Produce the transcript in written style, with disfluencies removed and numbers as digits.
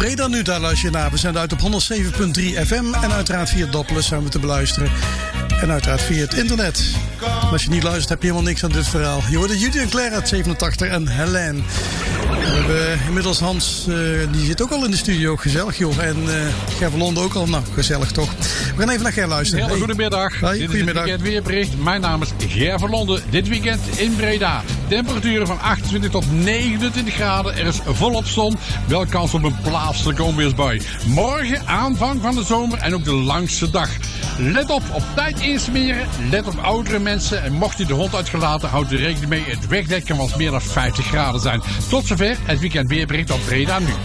Breda nu, daar luister je naar. We zijn uit op 107.3 FM en uiteraard via Doppelus zijn we te beluisteren. En uiteraard via het internet. En als je niet luistert, heb je helemaal niks aan dit verhaal. Je hoorde Judy en Claire uit 87 en Helene. We hebben inmiddels Hans, die zit ook al in de studio. Gezellig, joh. En Ger van Londen ook al. Nou, gezellig toch. We gaan even naar Ger luisteren. Hele goedemiddag. Hoi, Dit goedemiddag. is het weekendweerbericht. Mijn naam is Ger van Londen. Dit weekend in Breda. Temperaturen van 28 tot 29 graden. Er is volop zon. Wel kans op een plaatselijke onweersbui. Morgen aanvang van de zomer en ook de langste dag. Let op tijd insmeren. Let op oudere mensen. En mocht je de hond uitgelaten, houd er rekening mee. Het wegdek kan wel eens meer dan 50 graden zijn. Tot zover het weekend weerbericht op Breda nu.